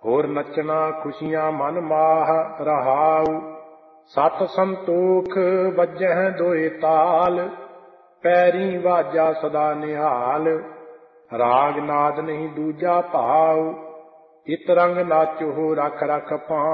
ਹੋਰ ਨੱਚਣਾ ਖੁਸ਼ੀਆਂ ਮਨ ਮਾਹ ਰਹਾਉ। ਸਤ ਸੰਤੋਖ ਵੱਜਹਿ ਦੋਏ ਤਾਲ, ਪੈਰੀ ਵਾਜਾ ਸਦਾ ਨਿਹਾਲ। ਰਾਗ ਨਾਦ ਨਹੀਂ ਦੂਜਾ ਭਾਉ, ਇਤ ਰੰਗ ਨਾਚੋ ਰਖ ਰਖ ਭਾਉ।